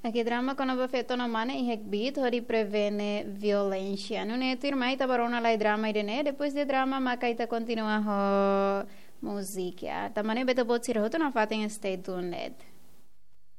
Aqui drama quando vai feito na mana e beat hori prevene violência. Não é tu irmã tá barona lá drama e né depois de drama macaita continua ho música. Também beto pode ser outro não fatem stay tuned.